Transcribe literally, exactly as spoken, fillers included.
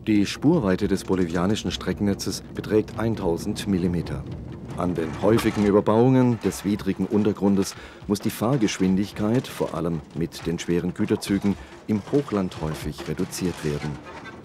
Die Spurweite des bolivianischen Streckennetzes beträgt tausend Millimeter. An den häufigen Überbauungen des widrigen Untergrundes muss die Fahrgeschwindigkeit, vor allem mit den schweren Güterzügen, im Hochland häufig reduziert werden.